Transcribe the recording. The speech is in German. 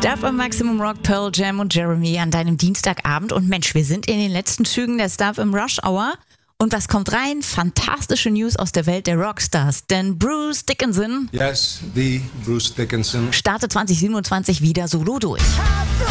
Stuff im Maximum Rock, Pearl Jam und Jeremy an deinem Dienstagabend. Und Mensch, wir sind in den letzten Zügen der Stuff im Rush Hour. Und was kommt rein? Fantastische News aus der Welt der Rockstars. Denn Bruce Dickinson Yes, the Bruce Dickinson startet 2027 wieder solo durch.